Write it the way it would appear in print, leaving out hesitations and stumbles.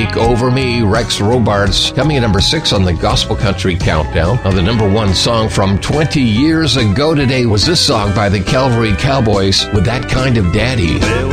Take Over Me, Rex Robards, coming at number 6 on the Gospel Country Countdown. Now, the number 1 song from 20 years ago today was this song by the Calvary Cowboys, With That Kind of Daddy.